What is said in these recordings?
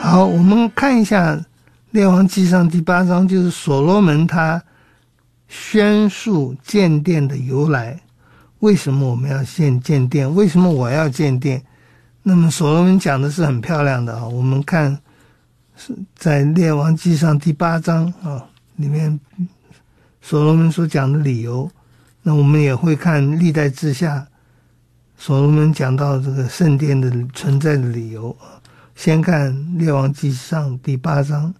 好，我们看一下列王纪上第8章，就是所罗门他宣述建殿的由来。为什么我们要建殿？为什么我要建殿？那么所罗门讲的是很漂亮的啊，我们看在列王纪上第8章啊里面所罗门所讲的理由。那我们也会看历代志下所罗门讲到这个圣殿的存在的理由。先看列王纪上第8章。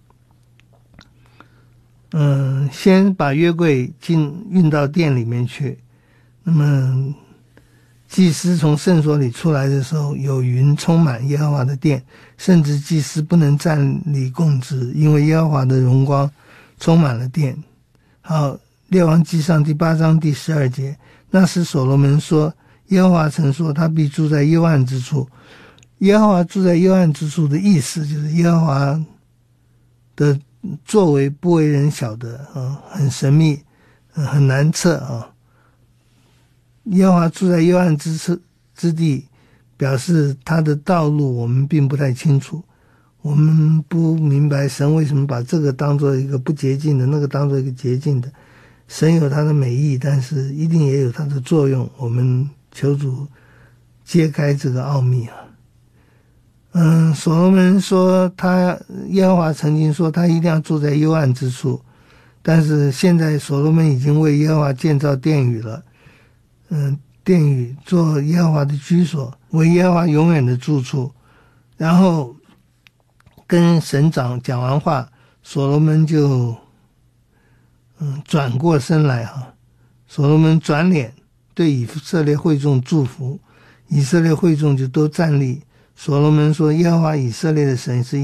先把约柜运到殿里面去。那么祭司从圣所里出来的时候，有云充满耶和华的殿，甚至祭司不能站立供职，因为耶和华的荣光充满了殿。好，列王纪上第8章第12节，那时所罗门说，耶和华曾说他必住在幽暗之处。耶和华住在幽暗之处的意思就是耶和华的作为不为人晓得很神秘，很难测啊。耶和华住在幽暗之地，表示他的道路我们并不太清楚，我们不明白神为什么把这个当作一个不洁净的，那个当作一个洁净的。神有他的美意，但是一定也有他的作用，我们求主揭开这个奥秘啊。所罗门说耶和华曾经说他一定要住在幽暗之处，但是现在所罗门已经为耶和华建造殿宇了。殿宇做耶和华的居所，为耶和华永远的住处。然后跟神长讲完话，所罗门就转过身来所罗门转脸对以色列会众祝福，以色列会众就都站立。所罗门说，耶和华以色列的神是